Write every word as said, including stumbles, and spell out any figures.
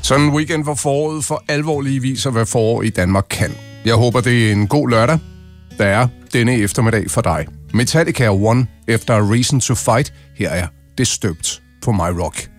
Sådan en weekend, hvor foråret for alvorlige viser, hvad forår i Danmark kan. Jeg håber, det er en god lørdag, der er denne eftermiddag for dig. Metallica One, efter A Reason to Fight. Her er det støbt på My Rock.